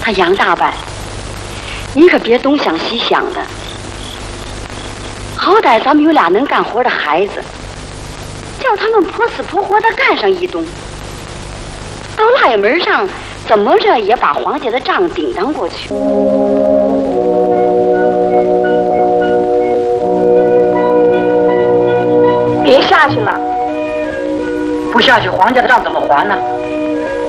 他杨大伯，你可别东想西想的。好歹咱们有俩能干活的孩子，叫他们泼死泼活的干上一冬，到腊月门上怎么着也把黄家的账顶当过去。 别下去了， 不下去，黄家的账怎么还呢？